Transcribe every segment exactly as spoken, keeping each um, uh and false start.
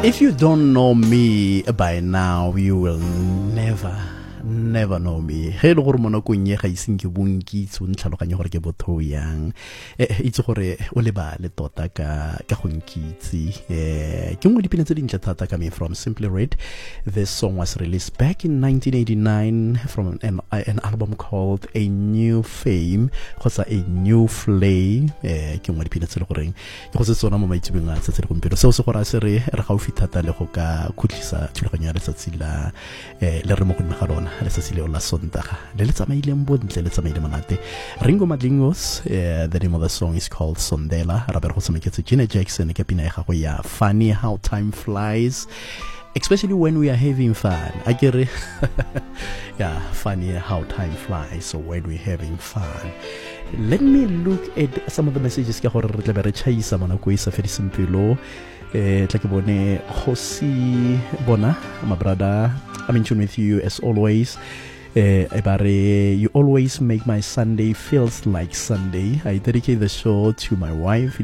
If you don't know me by now, you will never never know me. Ge le gore mo nakong ye ga iseng ke bonkitse o ntlhaloganye gore ke botho yang itse gore o lebale tota ka ka go nkitse eh ke ngwe dipina tse dintle thata coming from Simply Red. This song was released back in nineteen eighty-nine from an, an album called A New Fame, kgotsa A New Flame. eh ke ngwe dipina tse le goreng ke go se tsona mo maitsebeng a tse tse gompieno seo se gore a se re re gaufi thata le go ka khutlisa thulaganyo ya letsatsi la eh le re mo go nna ga lona letsatsi leo la Sontaga le le tsamaileng bontle le tsamaile monate. Ringo Madlingos, uh, the name of the song is called Sondela. Ra bere go tsamaiketse Janet Jackson ke pina ya gago ya Funny How Time Flies, especially when we are having fun. I get it. Yeah, funny how time flies. So when we're having fun, let me look at some of the messages ke gore re tle be re chaisa mona go isa fedi simpelo. Eh tla ke bone Khosi bona my brother, I'm in tune with you as always. Uh, you always make my Sunday feels like Sunday. I dedicate the show to my wife.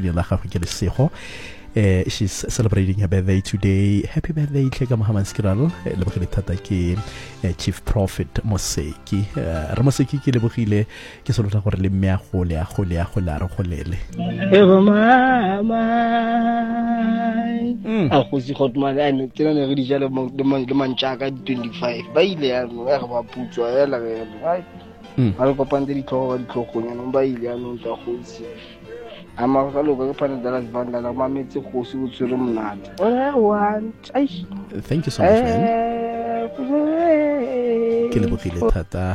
Uh, she's celebrating her birthday today. Happy birthday, Klega Muhammad Skiral. Lebogile thata ke Chief Prophet Moseki. Ramoseki ke lebogile ke solotla gore le mmea go le a go le a go la re go lele. Eva mama. A go se go tma ga ne tsena ne re di jale mo de mang de mantjaka di twenty-five. Ba ile ya no ga ba putswa ya la re. Ai. Ha re kopante di tlhogo di tlhogonya no ba ile ya no tla go se. Ama ga lo ga pana dala zvanda la mametse go se o tsere monate. I want. Thank you so much, man. Ke lebogile thata.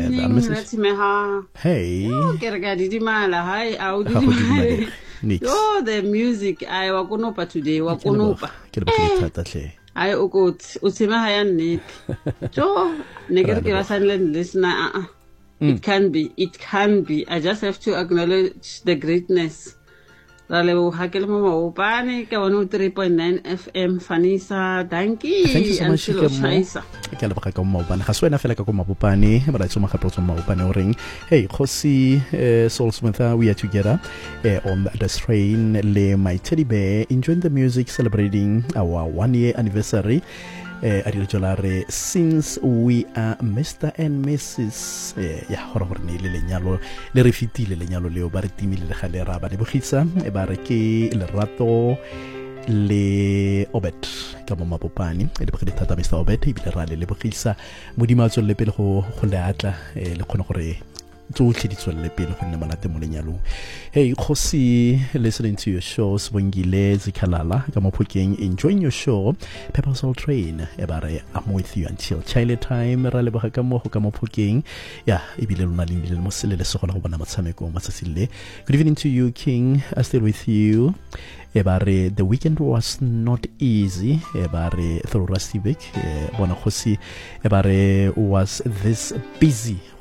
Hey. Ke re ga di dimala hai au di dimala. Oh, the music I wa konopa today wa konopa. Ke lebogile thata hle. Ai o go o tsema ha ya nnete. Jo ne ke re ke ba silent listener a a. It can be, it can be. I just have to acknowledge the greatness. Rale hakele mo maopane ke one three point nine F M Fanisa. Thank you. Thank you so much ke mo. Ke le baka ka mo maopane. Ga se wena fela ka go mabopane, ba tsoma gape go maopane o reng. Hey, Khosi uh, Soul Smitha, we are together uh, on the train le my teddy bear enjoying the music, celebrating our one year anniversary. Eh, Adilolare, since we are Mister and Missus eh, ya hore hore ne le lenyalo le re fitile lenyalo leo ba re timile le gale ra ba le bogitsa e ba re ke lerato le Obet ka mo mapopane e le bogile thata Mister Obet e bile ra le le bogisa modimo a tswelle pele go go le atla le khone gore tsotlhe di tswelle pele go nne monate mo lenyalong. Hey Khosi, listening to your show Sibongile Zikhalala ka mo Phokeng, enjoying your show Pepper Soul Train. Ebare I'm with you until child time. Ra leboga ka mo go ka mo Phokeng ya ebile lona le le mo selele se gona go bona matsameko matsatsile. Good evening to you King, I still with you. Ebare the weekend was not easy. Ebare through Civic bona Khosi ebare was this busy